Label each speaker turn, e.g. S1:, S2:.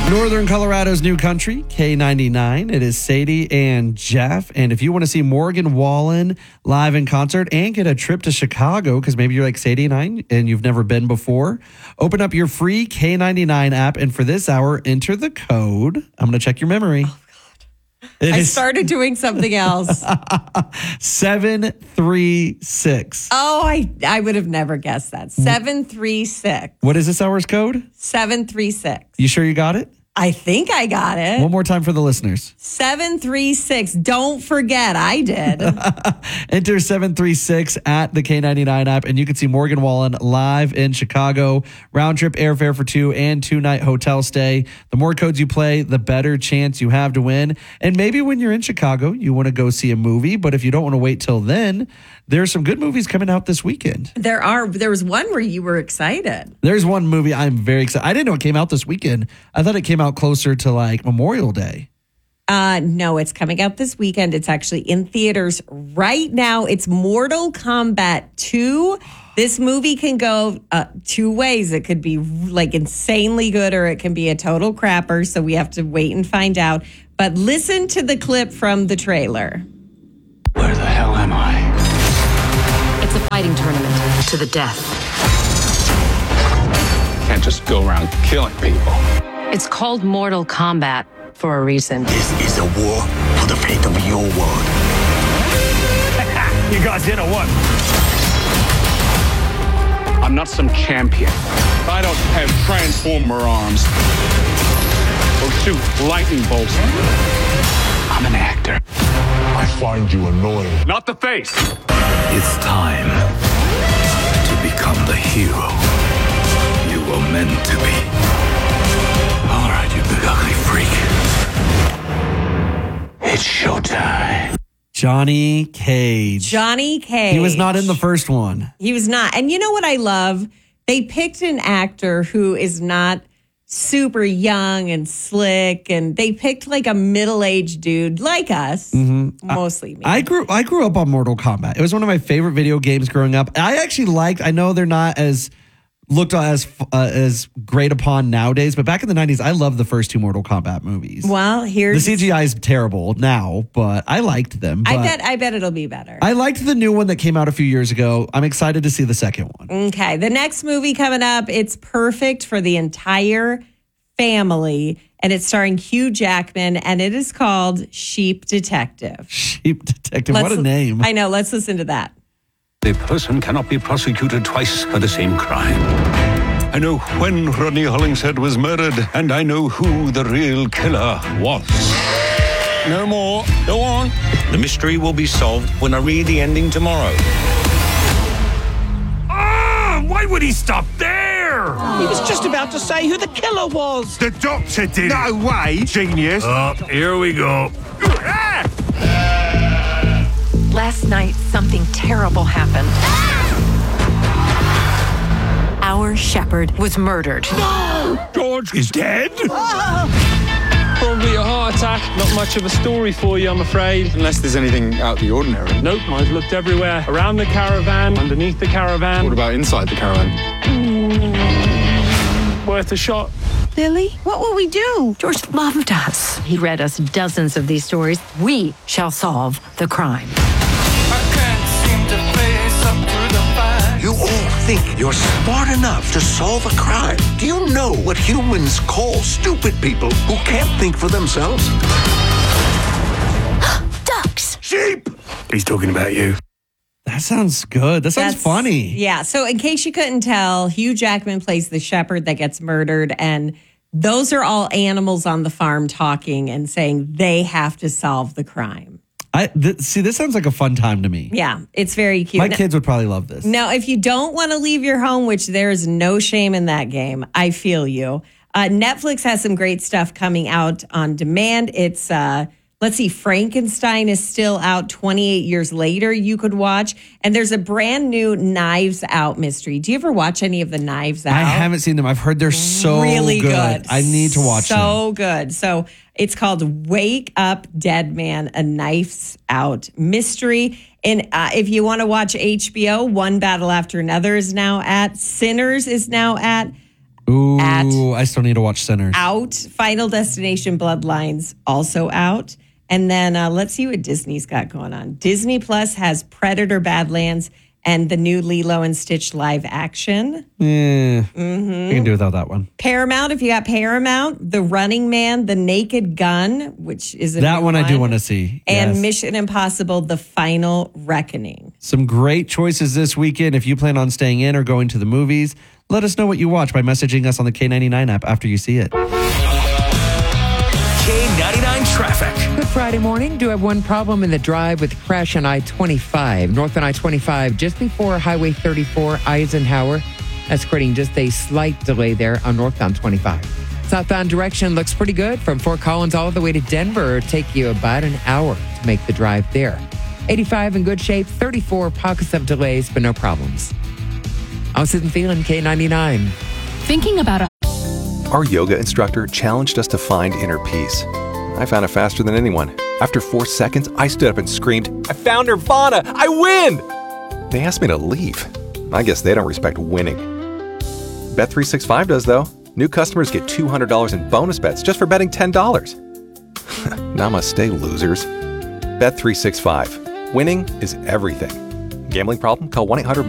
S1: Northern Colorado's new country, K99. It is Sadie and Jeff. And if you want to see Morgan Wallen live in concert and get a trip to Chicago, because maybe you're like Sadie and I and you've never been before, open up your free K99 app. And for this hour, enter the code. I'm going to check your memory.
S2: I started doing something else.
S1: 736.
S2: Oh, I would have never guessed that. 736.
S1: What is this hour's code?
S2: 736.
S1: You sure you got it?
S2: I think I got it.
S1: One more time for the listeners.
S2: 736. Don't forget, I did.
S1: Enter 736 at the K99 app, and you can see Morgan Wallen live in Chicago. Round trip airfare for 2 and 2-night hotel stay. The more codes you play, the better chance you have to win. And maybe when you're in Chicago, you want to go see a movie, but if you don't want to wait till then, there's some good movies coming out this weekend.
S2: There was one where you were excited.
S1: There's one movie I'm very excited. I didn't know it came out this weekend. I thought it came out closer to like Memorial Day.
S2: No, it's coming out this weekend. It's actually in theaters right now. It's Mortal Kombat 2. This movie can go two ways. It could be like insanely good or it can be a total crapper. So we have to wait and find out. But listen to the clip from the trailer.
S3: Where the hell am I?
S4: It's a fighting tournament to the death.
S3: Can't just go around killing people.
S4: It's called Mortal Kombat for a reason.
S5: This is a war for the fate of your world.
S6: You guys in or what?
S3: I'm not some champion. I don't have transformer arms or shoot lightning bolts. I'm an actor.
S5: I find you annoying.
S3: Not the face.
S5: It's time to become the hero you were meant to be. All right, you big ugly freak. It's showtime.
S1: Johnny Cage.
S2: Johnny Cage.
S1: He was not in the first one.
S2: He was not. And you know what I love? They picked an actor who is not super young and slick, and they picked like a middle-aged dude like us, mostly me.
S1: I grew up on Mortal Kombat. It was one of my favorite video games growing up. I know they're not as looked as great upon nowadays, but back in the 90s, I loved the first two Mortal Kombat movies.
S2: Well,
S1: The CGI is terrible now, but I liked them.
S2: I bet it'll be better.
S1: I liked the new one that came out a few years ago. I'm excited to see the second one.
S2: Okay, the next movie coming up, it's perfect for the entire family, and it's starring Hugh Jackman, and it is called Sheep Detective.
S1: Sheep Detective, what a name.
S2: I know, let's listen to that.
S5: A person cannot be prosecuted twice for the same crime. I know when Rodney Hollingshead was murdered, and I know who the real killer was.
S3: No more. Go on.
S7: The mystery will be solved when I read the ending tomorrow.
S6: Why would he stop there?
S8: He was just about to say who the killer was.
S6: The doctor did. No way, genius. Here we go.
S4: Last night, something terrible happened. Our shepherd was murdered.
S6: George is dead?
S9: Probably a heart attack. Not much of a story for you, I'm afraid.
S3: Unless there's anything out of the ordinary.
S9: Nope, I've looked everywhere. Around the caravan, underneath the caravan.
S3: What about inside the caravan?
S9: Worth a shot.
S4: Lily, what will we do? George loved us. He read us dozens of these stories. We shall solve the crime.
S5: You all think you're smart enough to solve a crime. Do you know what humans call stupid people who can't think for themselves?
S4: Ducks.
S5: Sheep!
S6: He's talking about you.
S1: That sounds good. That sounds funny.
S2: Yeah, so in case you couldn't tell, Hugh Jackman plays the shepherd that gets murdered, and those are all animals on the farm talking and saying they have to solve the crime.
S1: See, this sounds like a fun time to me.
S2: Yeah, it's very cute.
S1: My kids would probably love this.
S2: Now, if you don't want to leave your home, which there is no shame in that game, I feel you. Netflix has some great stuff coming out on demand. It's, let's see, Frankenstein is still out 28 years later. You could watch. And there's a brand new Knives Out mystery. Do you ever watch any of the Knives Out?
S1: I haven't seen them. I've heard they're so
S2: really good.
S1: I need to watch them.
S2: So good. So it's called Wake Up Dead Man, a Knives Out mystery. And if you want to watch HBO, One Battle After Another is now at. Sinners is now at.
S1: Ooh,
S2: at
S1: I still need to watch Sinners.
S2: out. Final Destination Bloodlines also out. And then let's see what Disney's got going on. Disney Plus has Predator Badlands and the new Lilo and Stitch live action.
S1: Yeah, I can do without that one.
S2: Paramount, if you got Paramount, The Running Man, The Naked Gun, which is a
S1: That
S2: new
S1: one I do want to see.
S2: and
S1: Yes.
S2: Mission Impossible, The Final Reckoning.
S1: Some great choices this weekend. If you plan on staying in or going to the movies, let us know what you watch by messaging us on the K99 app after you see it.
S10: K99 traffic.
S11: Good Friday morning. Do have one problem in the drive with crash on I-25. North on I-25, just before Highway 34, Eisenhower. That's creating just a slight delay there on northbound 25. Southbound direction looks pretty good. From Fort Collins all the way to Denver, it'll take you about an hour to make the drive there. 85 in good shape, 34 pockets of delays, but no problems. I'm Susan Thielen, K99.
S12: Thinking about
S13: Our yoga instructor challenged us to find inner peace. I found it faster than anyone. After 4 seconds, I stood up and screamed, "I found Nirvana! I win!" They asked me to leave. I guess they don't respect winning. Bet365 does, though. New customers get $200 in bonus bets just for betting $10. Namaste, losers. Bet365. Winning is everything. Gambling problem? Call 1-800